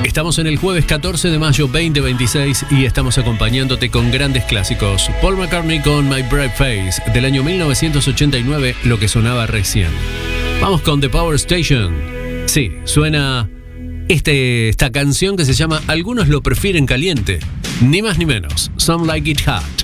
Estamos en el jueves 14 de mayo 2026 y estamos acompañándote con grandes clásicos. Paul McCartney con My Brave Face del año 1989, lo que sonaba recién. Vamos con The Power Station. Sí, suena esta canción que se llama Algunos lo prefieren caliente. Ni más ni menos. Some Like It Hot.